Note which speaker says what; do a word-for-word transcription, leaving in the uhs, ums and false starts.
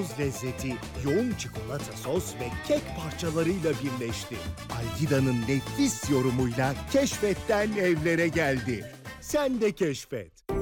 Speaker 1: umduğunuz lezzeti yoğun çikolata sos ve kek parçalarıyla birleşti. Algida'nın nefis yorumuyla keşfetten evlere geldi. Sen de keşfet.